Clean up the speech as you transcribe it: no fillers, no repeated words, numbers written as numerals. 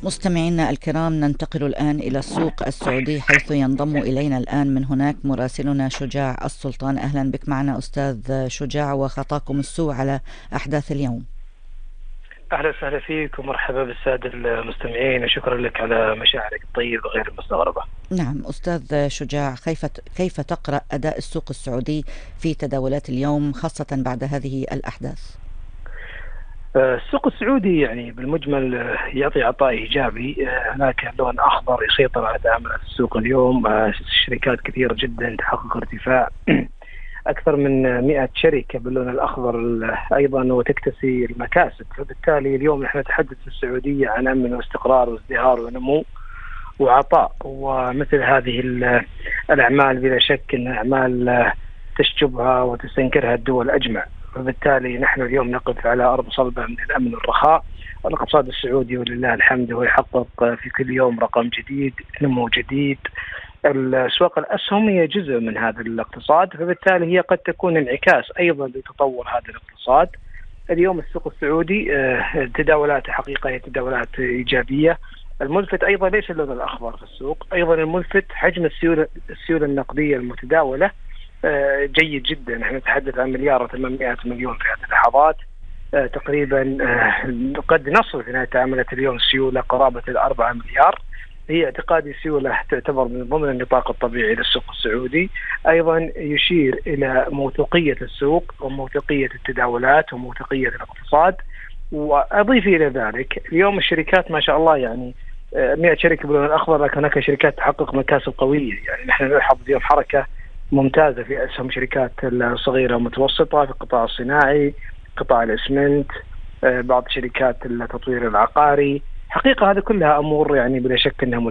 مستمعينا الكرام، ننتقل الآن إلى السوق السعودي، حيث ينضم إلينا الآن من هناك مراسلنا شجاع السلطان. أهلا بك معنا أستاذ شجاع، وخطاكم السوء على أحداث اليوم. أهلا وسهلا فيك ومرحبا بالسادة المستمعين، وشكرا لك على مشاعرك الطيبة غير المستغربة. نعم أستاذ شجاع، كيف تقرأ أداء السوق السعودي في تداولات اليوم، خاصة بعد هذه الأحداث؟ السوق السعودي يعني بالمجمل يعطي عطاء إيجابي. هناك لون أخضر يسيطر على تعاملات السوق اليوم. شركات كثيرة جدا تحقق ارتفاع أكثر من 100 شركة باللون الأخضر أيضا، وتكتسي المكاسب. فبالتالي اليوم نحن نتحدث في السعودية عن أمن واستقرار وازدهار ونمو وعطاء. ومثل هذه الأعمال بلا شك أن أعمال تشجبها وتستنكرها الدول أجمع. فبالتالي نحن اليوم نقف على أرض صلبة من الأمن والرخاء. الاقتصاد السعودي ولله الحمد هو يحقق في كل يوم رقم جديد، نمو جديد. الأسواق الأسهم هي جزء من هذا الاقتصاد، فبالتالي هي قد تكون انعكاس أيضا لتطور هذا الاقتصاد. اليوم السوق السعودي تداولاته حقيقة هي تداولات إيجابية. الملفت أيضا ليس اللون الأخضر في السوق، أيضا الملفت حجم السيولة النقدية المتداولة جيد جدا. نحن نتحدث عن 1,800,000,000 في هذه اللحظات. تقريبا قد نصل في نهاية تعاملات اليوم سيولة قرابة 4 مليار. هي اعتقادي سيولة تعتبر من ضمن النطاق الطبيعي للسوق السعودي. أيضا يشير إلى موثوقية السوق وموثوقية التداولات وموثوقية الاقتصاد. وأضيف إلى ذلك اليوم الشركات ما شاء الله، يعني 100 شركة باللون الأخضر، لكن هناك شركات تحقق مكاسب قوية. يعني نحن نلاحظ اليوم حركة ممتازة في أسهم شركات الصغيرة والمتوسطة في القطاع الصناعي، قطاع الإسمنت، بعض شركات التطوير العقاري. حقيقة هذه كلها أمور يعني بلا شك أنها